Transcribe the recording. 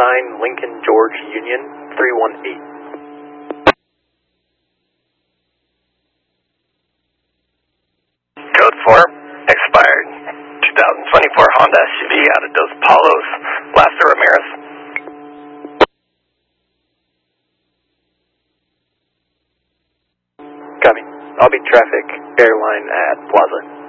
Lincoln George Union 318. Code 4, expired. 2024 Honda SUV out of Dos Palos, Lázaro Ramirez. Copy. I'll be traffic airline at Plaza.